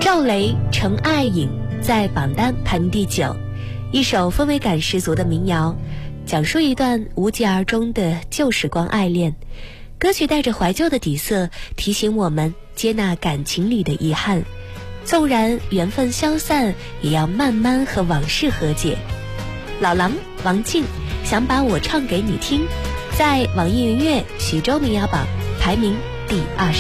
赵雷《陈爱影》在榜单排名第9，一首氛围感十足的民谣，讲述一段无疾而终的旧时光爱恋。歌曲带着怀旧的底色，提醒我们接纳感情里的遗憾，纵然缘分消散，也要慢慢和往事和解。老狼王静想把我唱给你听，在网易云音乐徐州民谣榜排名第20。